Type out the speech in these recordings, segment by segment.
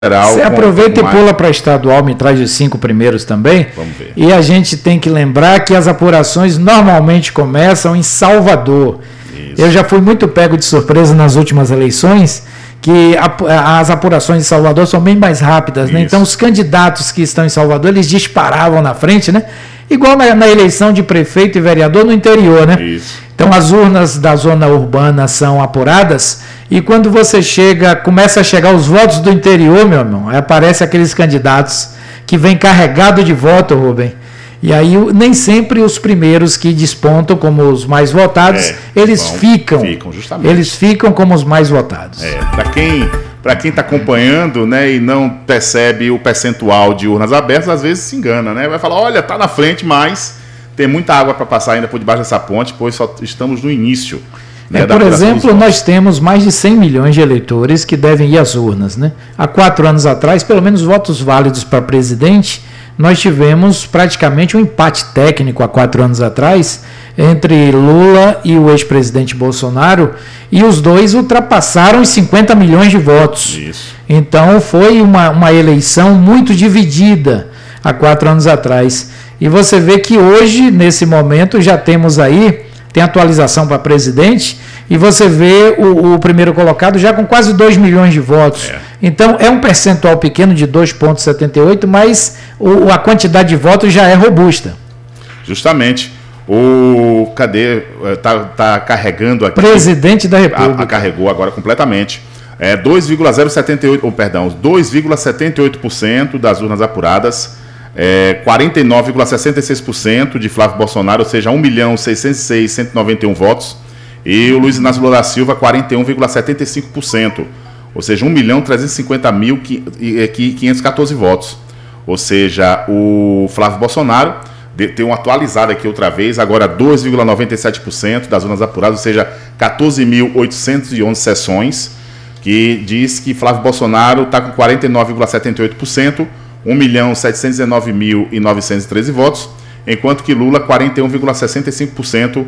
federal. Você aproveita e pula para estadual, me traz os 5 primeiros também. Vamos ver. E a gente tem que lembrar que as apurações normalmente começam em Salvador. Isso. Eu já fui muito pego de surpresa nas últimas eleições, que as apurações de Salvador são bem mais rápidas, né? Então os candidatos que estão em Salvador, eles disparavam na frente, né? Igual na eleição de prefeito e vereador no interior, né? Isso. Então as urnas da zona urbana são apuradas e quando você começa a chegar os votos do interior, meu irmão, aí aparecem aqueles candidatos que vêm carregados de voto, Rubem. E aí nem sempre os primeiros que despontam como os mais votados, eles ficam como os mais votados. Para quem está acompanhando, né, e não percebe o percentual de urnas abertas, às vezes se engana, né? Vai falar, olha, está na frente, mas tem muita água para passar ainda por debaixo dessa ponte, pois só estamos no início. Né, por exemplo, nós temos mais de 100 milhões de eleitores que devem ir às urnas, né? Há 4 anos atrás, pelo menos votos válidos para presidente, nós tivemos praticamente um empate técnico há 4 anos atrás entre Lula e o ex-presidente Bolsonaro, e os dois ultrapassaram os 50 milhões de votos. Isso. Então foi uma eleição muito dividida há 4 anos atrás. E você vê que hoje, nesse momento, já temos aí, tem atualização para presidente, e você vê o primeiro colocado já com quase 2 milhões de votos. Então é um percentual pequeno de 2,78, mas a quantidade de votos já é robusta. Justamente. Cadê? Tá carregando aqui. Presidente da República. Carregou agora completamente. 2,78% das urnas apuradas. 49,66% de Flávio Bolsonaro, ou seja, 1.606.191 votos. E o Luiz Inácio Lula da Silva, 41,75%, ou seja, 1.350.514 votos. Ou seja, o Flávio Bolsonaro tem uma atualizada aqui outra vez, agora 2,97% das urnas apuradas, ou seja, 14.811 sessões, que diz que Flávio Bolsonaro está com 49,78%, 1.719.913 votos, enquanto que Lula 41,65%,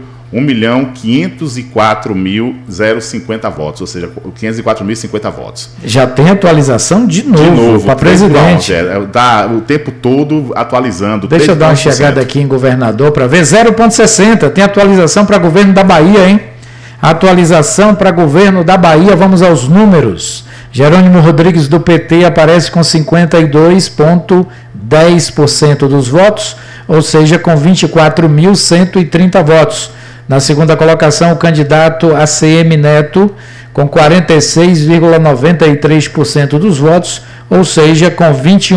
1.504.050 votos, ou seja, 504.050 votos. Já tem atualização de novo para presidente. Dá o tempo todo atualizando. Deixa eu dar uma chegada aqui em governador para ver. 0,60. Tem atualização para governo da Bahia, hein? Atualização para governo da Bahia. Vamos aos números. Jerônimo Rodrigues do PT aparece com 52,10% dos votos, ou seja, com 24.130 votos. Na segunda colocação, o candidato ACM Neto, com 46,93% dos votos, ou seja, com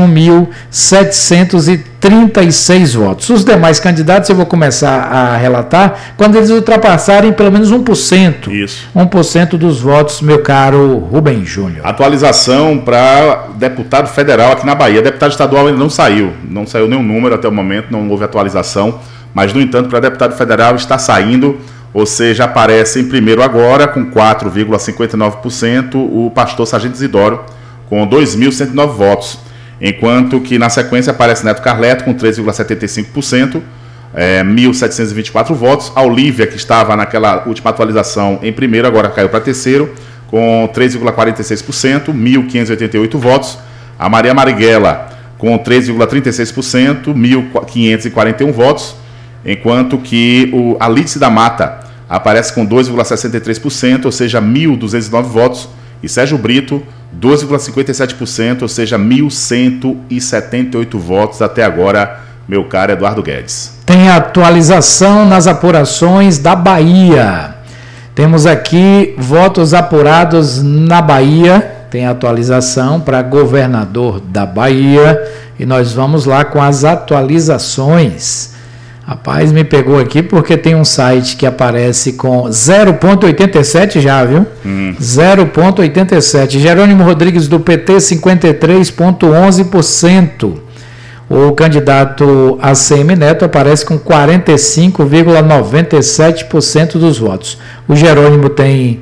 21.736 votos. Os demais candidatos eu vou começar a relatar quando eles ultrapassarem pelo menos 1%. Isso. 1% dos votos, meu caro Rubem Júnior. Atualização para deputado federal aqui na Bahia. Deputado estadual ainda não saiu nenhum número até o momento, não houve atualização. Mas, no entanto, para deputado federal está saindo, ou seja, aparece em primeiro agora, com 4,59%, o pastor Sargento Isidoro, com 2.109 votos. Enquanto que, na sequência, aparece Neto Carleto, com 3,75%, 1.724 votos. A Olívia, que estava naquela última atualização em primeiro, agora caiu para terceiro, com 3,46%, 1.588 votos. A Maria Marighella, com 3,36%, 1.541 votos. Enquanto que a Lídice da Mata aparece com 2,63%, ou seja, 1.209 votos. E Sérgio Brito, 2,57%, ou seja, 1.178 votos até agora, meu caro Eduardo Guedes. Tem atualização nas apurações da Bahia. Temos aqui votos apurados na Bahia. Tem atualização para governador da Bahia. E nós vamos lá com as atualizações. Rapaz, me pegou aqui porque tem um site que aparece com 0,87 já, viu? 0,87. Jerônimo Rodrigues do PT, 53,11%. O candidato ACM Neto aparece com 45,97% dos votos. O Jerônimo tem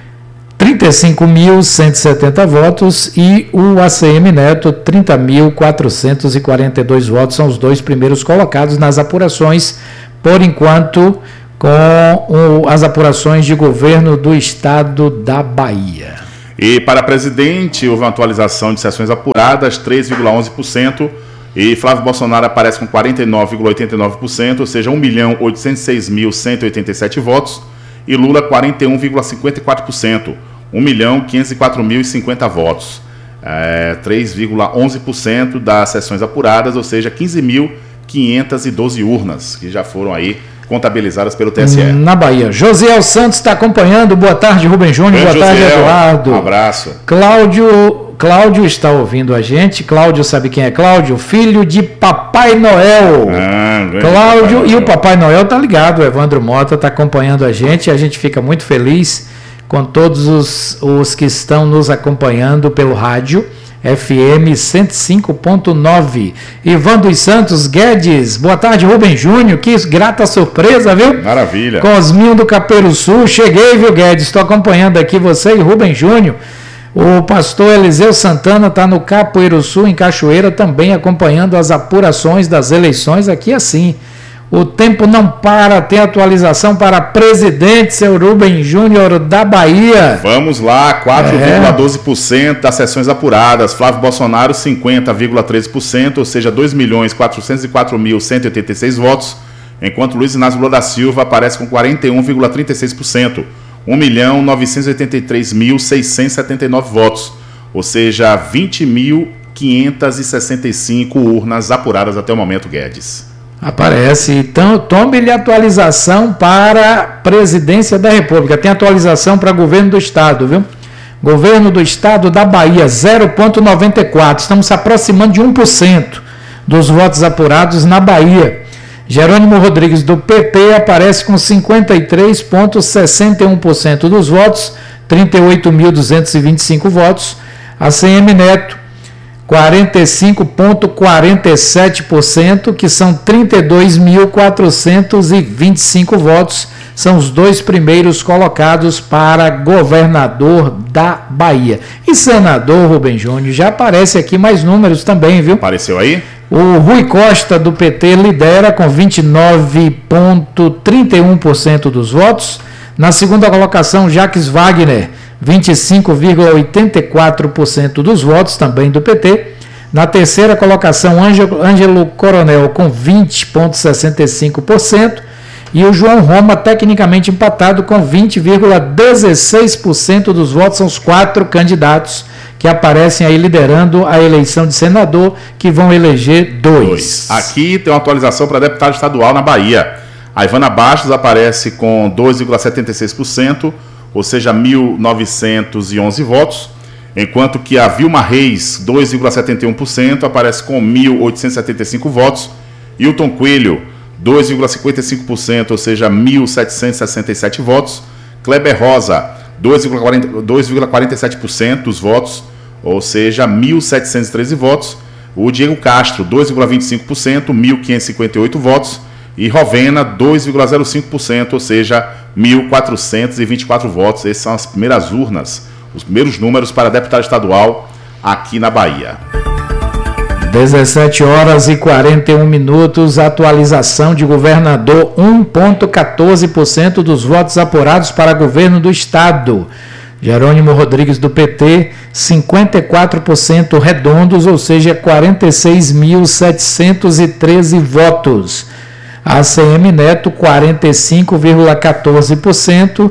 35.170 votos e o ACM Neto 30.442 votos, são os dois primeiros colocados nas apurações, por enquanto, com as apurações de governo do estado da Bahia. E para presidente, houve uma atualização de sessões apuradas, 3,11%, e Flávio Bolsonaro aparece com 49,89%, ou seja, 1.806.187 votos, e Lula 41,54%, 1.504.050 votos. 3,11% das sessões apuradas, ou seja, 15.512 urnas que já foram aí contabilizadas pelo TSE. Na Bahia. Josiel Santos está acompanhando. Boa tarde, Rubem Júnior. Boa tarde, Eduardo. Um abraço. Cláudio está ouvindo a gente. Cláudio, sabe quem é Cláudio? Filho de Papai Noel. Cláudio, Papai e o Papai Noel está ligado. O Evandro Mota está acompanhando a gente. A gente fica muito feliz com todos os que estão nos acompanhando pelo rádio FM 105.9. Ivan dos Santos Guedes, boa tarde, Rubem Júnior, que grata surpresa, viu? Maravilha. Cosminho do Caperuçu, cheguei, viu, Guedes? Estou acompanhando aqui você e Rubem Júnior. O pastor Eliseu Santana está no Capoeiruçu, em Cachoeira, também acompanhando as apurações das eleições aqui assim. O tempo não para, tem atualização para presidente, seu Rubem Júnior da Bahia. Vamos lá, 4,12% das sessões apuradas. Flávio Bolsonaro, 50,13%, ou seja, 2.404.186 votos, enquanto Luiz Inácio Lula da Silva aparece com 41,36%, 1.983.679 votos, ou seja, 20.565 urnas apuradas até o momento, Guedes. Aparece. Então, tome-lhe atualização para a presidência da República. Tem atualização para governo do Estado, viu? Governo do Estado da Bahia, 0,94. Estamos se aproximando de 1% dos votos apurados na Bahia. Jerônimo Rodrigues, do PT, aparece com 53,61% dos votos, 38.225 votos. ACM Neto, 45,47%, que são 32.425 votos, são os dois primeiros colocados para governador da Bahia. E senador, Rubem Júnior, já aparece aqui mais números também, viu? Apareceu aí? O Rui Costa, do PT, lidera com 29,31% dos votos. Na segunda colocação, Jacques Wagner, 25,84% dos votos, também do PT. Na terceira colocação, Ângelo Coronel, com 20,65%. E o João Roma, tecnicamente empatado, com 20,16% dos votos. São os 4 candidatos que aparecem aí liderando a eleição de senador, que vão eleger 2. Aqui tem uma atualização para deputado estadual na Bahia. A Ivana Bastos aparece com 2,76%, ou seja, 1.911 votos, enquanto que a Vilma Reis, 2,71%, aparece com 1.875 votos, Hilton Coelho, 2,55%, ou seja, 1.767 votos, Kleber Rosa, 2,47% dos votos, ou seja, 1.713 votos, o Diego Castro, 2,25%, 1.558 votos, e Rovena, 2,05%, ou seja, 1.424 votos. Essas são as primeiras urnas, os primeiros números para deputado estadual aqui na Bahia. 17h41, atualização de governador, 1,14% dos votos apurados para governo do Estado. Jerônimo Rodrigues, do PT, 54% redondos, ou seja, 46.713 votos. ACM Neto, 45,14%,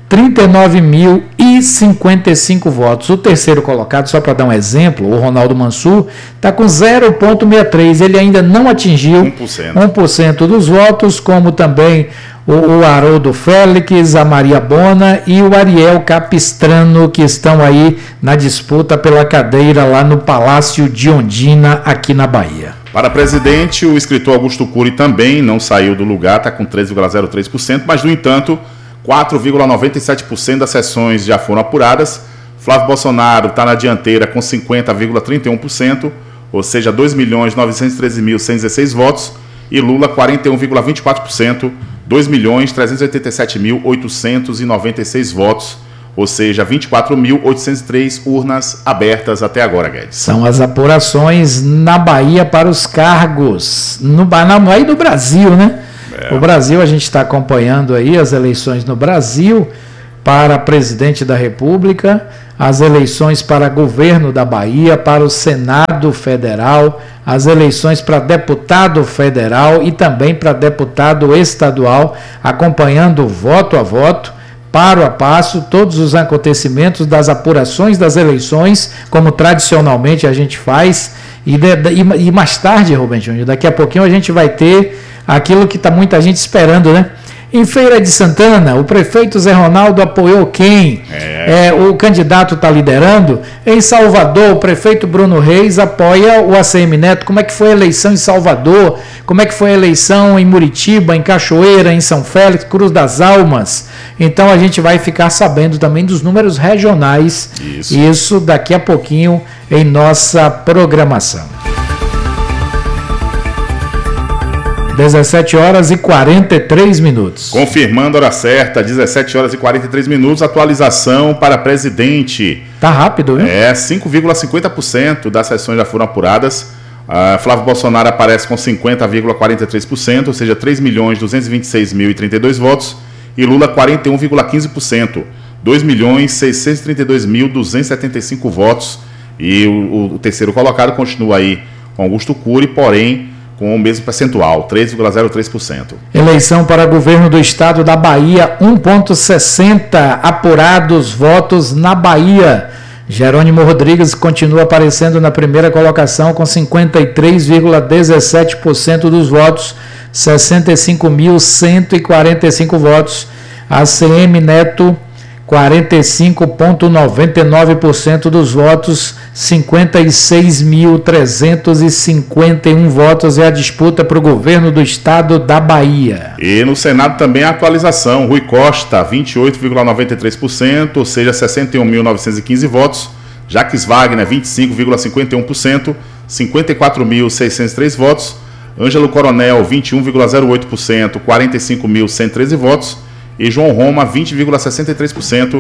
39.055 votos. O terceiro colocado, só para dar um exemplo, o Ronaldo Mansur, está com 0,63%. Ele ainda não atingiu 1% dos votos, como também o Haroldo Félix, a Maria Bona e o Ariel Capistrano, que estão aí na disputa pela cadeira lá no Palácio de Ondina, aqui na Bahia. Para presidente, o escritor Augusto Cury também não saiu do lugar, está com 3,03%, mas, no entanto, 4,97% das sessões já foram apuradas. Flávio Bolsonaro está na dianteira com 50,31%, ou seja, 2.913.116 votos, e Lula 41,24%, 2.387.896 votos, ou seja, 24.803 urnas abertas até agora, Guedes. São as apurações na Bahia para os cargos, aí no Brasil, né? O Brasil, a gente está acompanhando aí as eleições no Brasil para presidente da República. as eleições para governo da Bahia, para o Senado Federal, as eleições para deputado federal e também para deputado estadual, acompanhando voto a voto, passo a passo, todos os acontecimentos das apurações das eleições, como tradicionalmente a gente faz, e mais tarde, Rubem Júnior, daqui a pouquinho a gente vai ter aquilo que está muita gente esperando, né? Em Feira de Santana, o prefeito Zé Ronaldo apoiou quem? O candidato está liderando. Em Salvador, o prefeito Bruno Reis apoia o ACM Neto. Como é que foi a eleição em Salvador? Como é que foi a eleição em Muritiba, em Cachoeira, em São Félix, Cruz das Almas? Então a gente vai ficar sabendo também dos números regionais. Isso daqui a pouquinho em nossa programação. 17 horas e 43 minutos. Confirmando a hora certa, 17 horas e 43 minutos, atualização para presidente. Tá rápido, viu? 5,50% das sessões já foram apuradas. Flávio Bolsonaro aparece com 50,43%, ou seja, 3.226.032 votos. E Lula 41,15%, 2.632.275 votos. E o terceiro colocado continua aí com Augusto Cury, porém com o mesmo percentual, 3,03%. Eleição para governo do estado da Bahia, 1,60 apurados votos na Bahia. Jerônimo Rodrigues continua aparecendo na primeira colocação com 53,17% dos votos, 65.145 votos. ACM Neto, 45,99% dos votos, 56.351 votos é a disputa para o governo do estado da Bahia. E no Senado também a atualização, Rui Costa, 28,93%, ou seja, 61.915 votos, Jacques Wagner, 25,51%, 54.603 votos, Ângelo Coronel, 21,08%, 45.113 votos, e João Roma, 20,63%,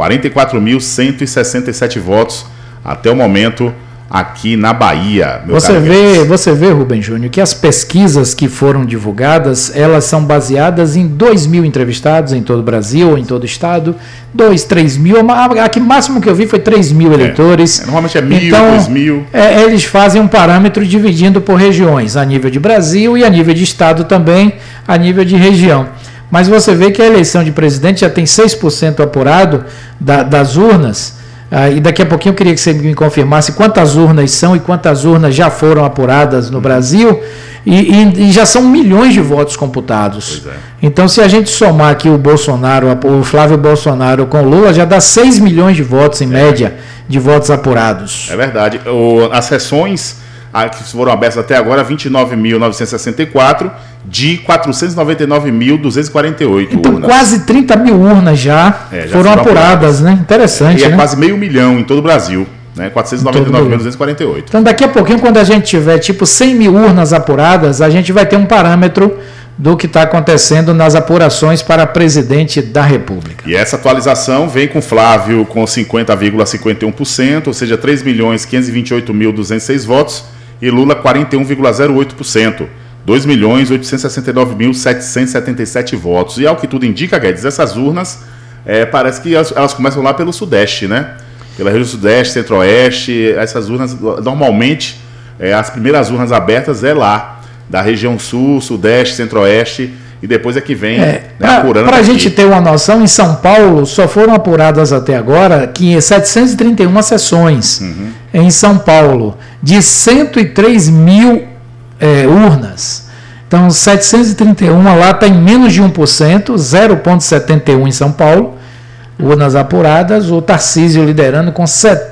44.167 votos até o momento aqui na Bahia. Você vê, Rubem Júnior, que as pesquisas que foram divulgadas, elas são baseadas em 2.000 entrevistados em todo o Brasil, ou em todo o estado, 3 mil, aqui máximo que eu vi foi 3.000 eleitores. Normalmente é 1.000, então, 2.000. Eles fazem um parâmetro dividindo por regiões, a nível de Brasil e a nível de estado também, a nível de região. Mas você vê que a eleição de presidente já tem 6% apurado das urnas, e daqui a pouquinho eu queria que você me confirmasse quantas urnas são e quantas urnas já foram apuradas no Brasil, e já são milhões de votos computados. Então, se a gente somar aqui o Flávio Bolsonaro com o Lula, já dá 6 milhões de votos em média de votos apurados. É verdade. As sessões que foram abertas até agora, 29.964 de 499.248 então, urnas. Quase 30 mil urnas já foram apuradas, né? Interessante, e né? Quase 500 mil em todo o Brasil, né? 499.248. Então, daqui a pouquinho, quando a gente tiver tipo 100 mil urnas apuradas, a gente vai ter um parâmetro do que está acontecendo nas apurações para presidente da República. E essa atualização vem com Flávio com 50,51%, ou seja, 3.528.206 votos, e Lula 41,08%, 2.869.777 votos. E ao que tudo indica, Guedes, essas urnas, parece que elas começam lá pelo Sudeste, né? Pela região Sudeste, Centro-Oeste, essas urnas, normalmente, as primeiras urnas abertas lá, da região Sul, Sudeste, Centro-Oeste, e depois é que vem apurando. Para a gente ter uma noção, em São Paulo só foram apuradas até agora 731 sessões em São Paulo, de 103 mil urnas. Então, 731 lá está em menos de 1%, 0,71 em São Paulo, urnas apuradas. O Tarcísio liderando com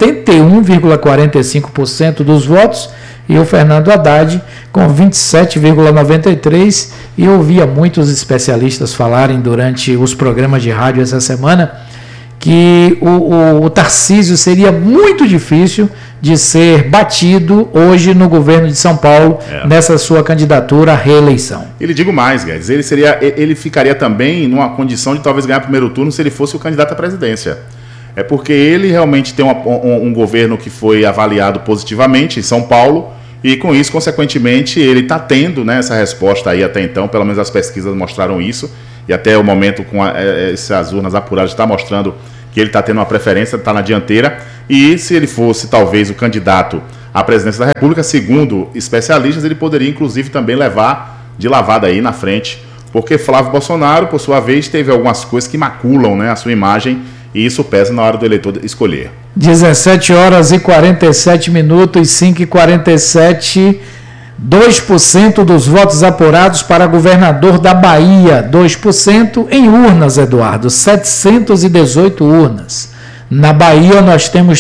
71,45% dos votos, e o Fernando Haddad com 27,93%. E eu ouvia muitos especialistas falarem durante os programas de rádio essa semana que o Tarcísio seria muito difícil de ser batido hoje no governo de São Paulo, nessa sua candidatura à reeleição. Ele digo mais, Guedes, ele ficaria também numa condição de talvez ganhar primeiro turno se ele fosse o candidato à presidência. É porque ele realmente tem um governo que foi avaliado positivamente em São Paulo, e com isso, consequentemente, ele está tendo, né, essa resposta aí até então, pelo menos as pesquisas mostraram isso, e até o momento com essas urnas apuradas está mostrando que ele está tendo uma preferência, está na dianteira, e se ele fosse talvez o candidato à presidência da República, segundo especialistas, ele poderia inclusive também levar de lavada aí na frente, porque Flávio Bolsonaro, por sua vez, teve algumas coisas que maculam, né, a sua imagem, e isso pesa na hora do eleitor escolher. 17 horas e 47 minutos, 5h47, 2% dos votos apurados para governador da Bahia, 2% em urnas, Eduardo, 718 urnas. Na Bahia nós temos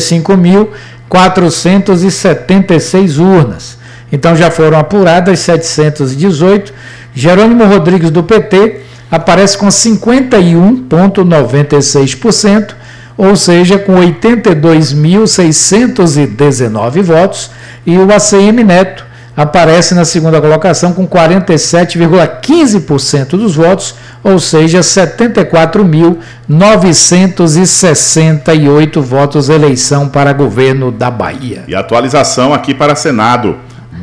35.476 urnas. Então já foram apuradas 718. Jerônimo Rodrigues do PT aparece com 51,96%, ou seja, com 82.619 votos, e o ACM Neto aparece na segunda colocação com 47,15% dos votos, ou seja, 74.968 votos, eleição para governo da Bahia. E a atualização aqui para Senado,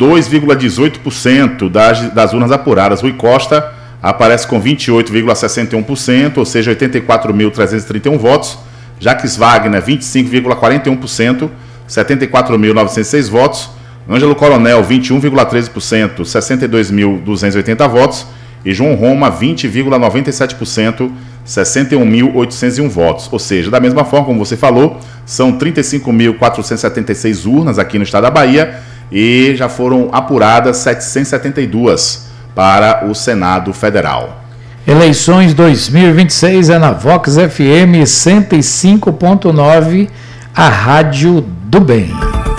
2,18% das urnas apuradas. Rui Costa aparece com 28,61%, ou seja, 84.331 votos. Jaques Wagner, 25,41%, 74.906 votos. Ângelo Coronel, 21,13%, 62.280 votos. E João Roma, 20,97%, 61.801 votos. Ou seja, da mesma forma como você falou, são 35.476 urnas aqui no estado da Bahia e já foram apuradas 772 para o Senado Federal. Eleições 2026 é na Vox FM 105.9, a Rádio do Bem.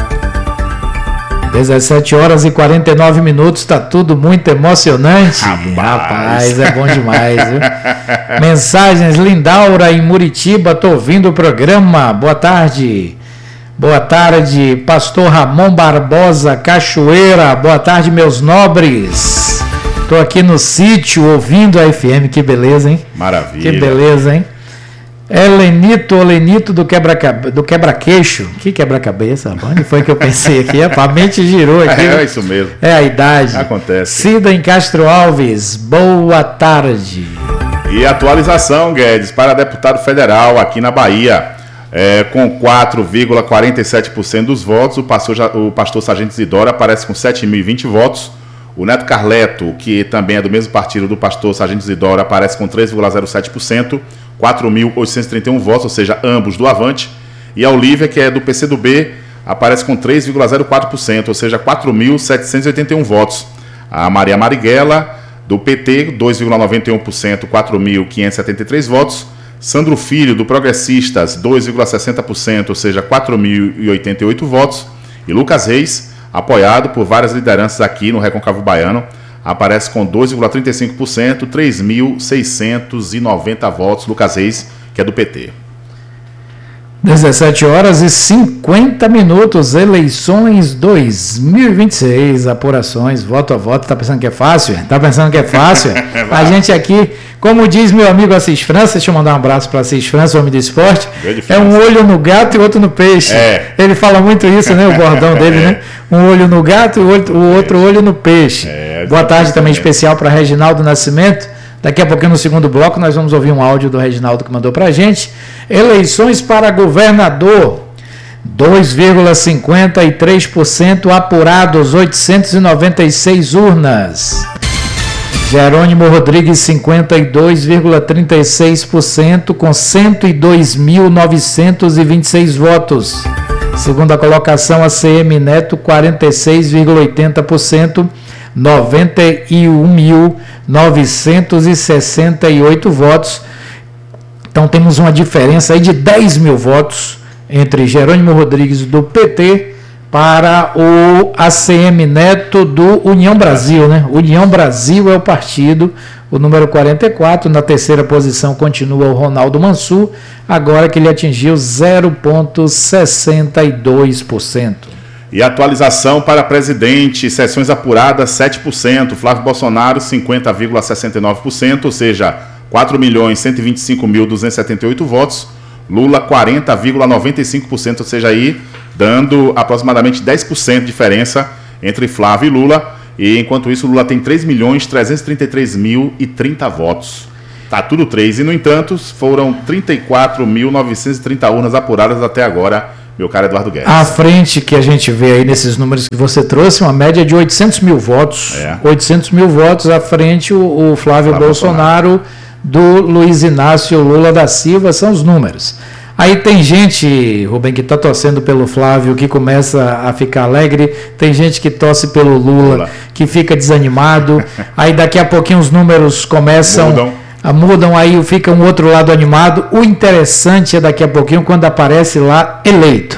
17 horas e 49 minutos, está tudo muito emocionante. Rapaz, é bom demais, viu? Mensagens, Lindaura em Muritiba, estou ouvindo o programa. Boa tarde. Boa tarde, Pastor Ramon Barbosa, Cachoeira. Boa tarde, meus nobres. Estou aqui no sítio ouvindo a FM, que beleza, hein? Maravilha. Que beleza, hein? Olenito do quebra-queixo. Que quebra-cabeça? Onde foi que eu pensei aqui? A mente girou aqui. É isso mesmo. É a idade. Acontece. Cida em Castro Alves, boa tarde. E atualização, Guedes, para deputado federal aqui na Bahia. Com 4,47% dos votos, o pastor Sargento Isidoro aparece com 7.020 votos. O Neto Carleto, que também é do mesmo partido do pastor Sargento Isidoro, aparece com 3,07%, 4.831 votos, ou seja, ambos do Avante. E a Olívia, que é do PCdoB, aparece com 3,04%, ou seja, 4.781 votos. A Maria Marighella, do PT, 2,91%, 4.573 votos. Sandro Filho, do Progressistas, 2,60%, ou seja, 4.088 votos. E Lucas Reis, apoiado por várias lideranças aqui no Recôncavo Baiano, aparece com 2,35%, 3.690 votos. Lucas Reis, que é do PT. 17 horas e 50 minutos, eleições 2026, apurações, voto a voto. Tá pensando que é fácil? Tá pensando que é fácil? A gente aqui, como diz meu amigo Assis França, deixa eu mandar um abraço para Assis França, homem do esporte, é um olho no gato e outro no peixe. Ele fala muito isso, né? O bordão dele, né? Um olho no gato e o outro olho no peixe. Boa tarde também especial para Reginaldo Nascimento. Daqui a pouquinho, no segundo bloco, nós vamos ouvir um áudio do Reginaldo que mandou para a gente. Eleições para governador, 2,53% apurados, 896 urnas. Jerônimo Rodrigues, 52,36%, com 102.926 votos. Segunda colocação, ACM Neto, 46,80%. 91.968 votos. Então temos uma diferença aí de 10 mil votos entre Jerônimo Rodrigues do PT para o ACM Neto do União Brasil, né? União Brasil é o partido, o número 44. Na terceira posição continua o Ronaldo Mansur, agora que ele atingiu 0,62%. E atualização para presidente, sessões apuradas 7%, Flávio Bolsonaro 50,69%, ou seja, 4.125.278 votos, Lula 40,95%, ou seja, aí dando aproximadamente 10% de diferença entre Flávio e Lula, e enquanto isso Lula tem 3.333.030 votos. Tá tudo 3. E, no entanto, foram 34.930 urnas apuradas até agora, meu caro Eduardo Guedes. À frente que a gente vê aí nesses números que você trouxe, uma média de 800 mil votos. 800 mil votos à frente o Flávio Bolsonaro do Luiz Inácio Lula da Silva, são os números. Aí tem gente, Rubem, que está torcendo pelo Flávio, que começa a ficar alegre, tem gente que torce pelo Lula, que fica desanimado, aí daqui a pouquinho os números começam... Mudam, aí fica um outro lado animado. O interessante é daqui a pouquinho quando aparece lá eleito.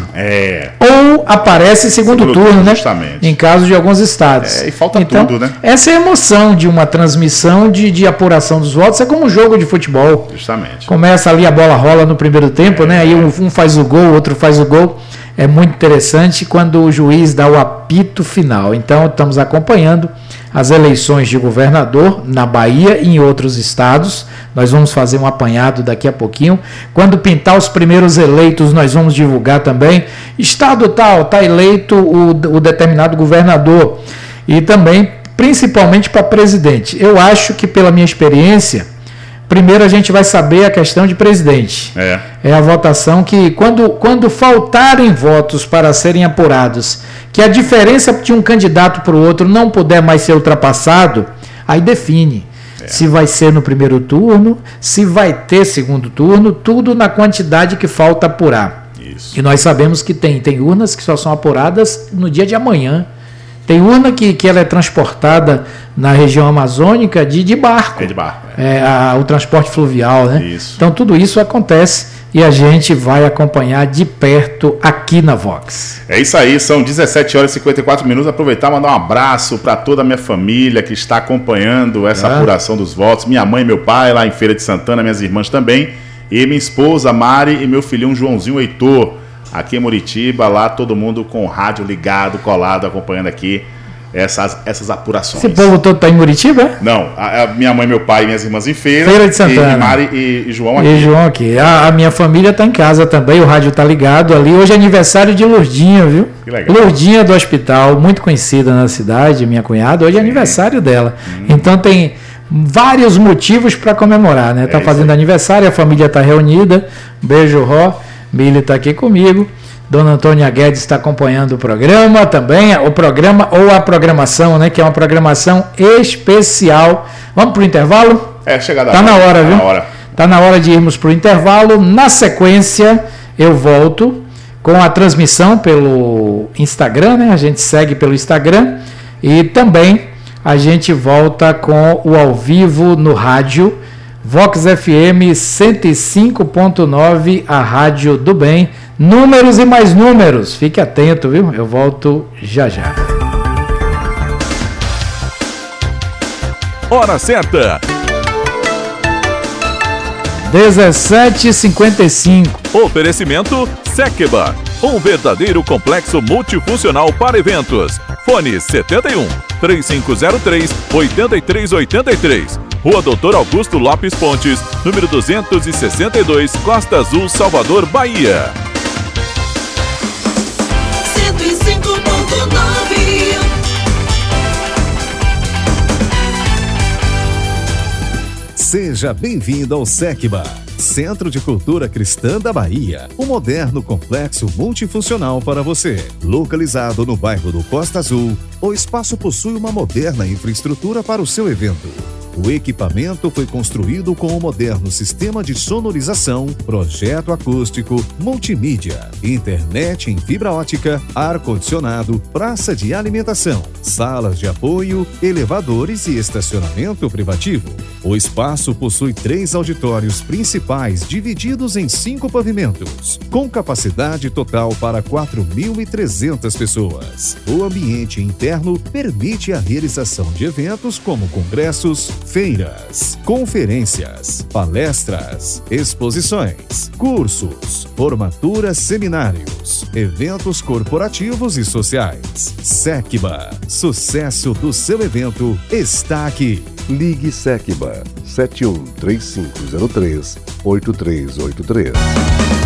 Ou aparece segundo turno, né? Justamente. Em caso de alguns estados. E falta tudo, né? Essa é a emoção de uma transmissão de apuração dos votos. É como um jogo de futebol. Justamente. Começa ali, a bola rola no primeiro tempo, né? Aí um faz o gol, o outro faz o gol. É muito interessante quando o juiz dá o apito final. Então, estamos acompanhando as eleições de governador na Bahia e em outros estados. Nós vamos fazer um apanhado daqui a pouquinho. Quando pintar os primeiros eleitos, nós vamos divulgar também. Estado tal, está eleito o determinado governador. E também, principalmente para presidente. Eu acho que, pela minha experiência, primeiro a gente vai saber a questão de presidente. É a votação que, quando faltarem votos para serem apurados, que a diferença de um candidato para o outro não puder mais ser ultrapassado, aí define se vai ser no primeiro turno, se vai ter segundo turno, tudo na quantidade que falta apurar. Isso. E nós sabemos que tem urnas que só são apuradas no dia de amanhã. Tem urna que ela é transportada na região amazônica de barco. De barco. O transporte fluvial, né? Isso. Então tudo isso acontece e a gente vai acompanhar de perto aqui na Vox. É isso aí, são 17 horas e 54 minutos. Aproveitar e mandar um abraço para toda a minha família que está acompanhando essa apuração dos votos. Minha mãe e meu pai lá em Feira de Santana, minhas irmãs também. E minha esposa Mari e meu filhinho Joãozinho Heitor. Aqui em Muritiba, lá todo mundo com o rádio ligado, colado, acompanhando aqui essas apurações. Esse povo todo está em Muritiba? Não, a minha mãe, meu pai e minhas irmãs em Feira de Santana. E Mari e João aqui. E João aqui. A minha família está em casa também, o rádio está ligado ali. Hoje é aniversário de Lourdinha, viu? Que legal. Lourdinha do hospital, muito conhecida na cidade, minha cunhada. Hoje é aniversário dela. Então tem vários motivos para comemorar, né? Está fazendo aniversário, a família está reunida. Beijo, Ró. Mili está aqui comigo. Dona Antônia Guedes está acompanhando o programa também, o programa ou a programação, né? Que é uma programação especial. Vamos para o intervalo? Chegada. Está na hora, viu? Está na hora de irmos para o intervalo. Na sequência, eu volto com a transmissão pelo Instagram, né? A gente segue pelo Instagram e também a gente volta com o ao vivo no rádio Vox FM 105.9, a Rádio do Bem. Números e mais números. Fique atento, viu? Eu volto já já. Hora certa. 17h55. Oferecimento Sekba, um verdadeiro complexo multifuncional para eventos. Fone 71 3503 8383. Rua Doutor Augusto Lopes Pontes, número 262, Costa Azul, Salvador, Bahia. 105.9. Seja bem-vindo ao Sekba, Centro de Cultura Cristã da Bahia, um moderno complexo multifuncional para você. Localizado no bairro do Costa Azul, o espaço possui uma moderna infraestrutura para o seu evento. O equipamento foi construído com um moderno sistema de sonorização, projeto acústico, multimídia, internet em fibra ótica, ar-condicionado, praça de alimentação, salas de apoio, elevadores e estacionamento privativo. O espaço possui 3 auditórios principais divididos em 5 pavimentos, com capacidade total para 4.300 pessoas. O ambiente interno permite a realização de eventos como congressos, feiras, conferências, palestras, exposições, cursos, formaturas, seminários, eventos corporativos e sociais. Sekba, sucesso do seu evento está aqui. Ligue Sekba 713503 8383.